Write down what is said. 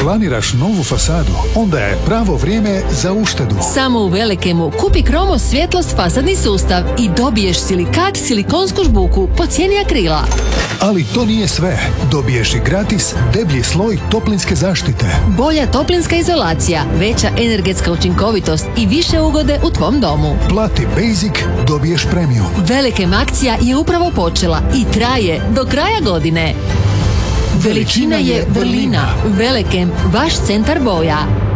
planiraš novu fasadu, onda je pravo vrijeme za uštedu. Samo u Velikemu kupi Kromo svjetlost fasadni sustav i dobiješ silikat silikonsku žbuku po cijeni akrila. Ali to nije sve. Dobiješ i gratis deblji sloj toplinske zaštite. Bolja toplinska izolacija, veća energetska učinkovitost i više ugode u tvom domu. Plati Basic, dobiješ Premium. Velikem akcija je upravo počela i traje do kraja godine. Veličina je vrlina. Velikem, vaš centar boja.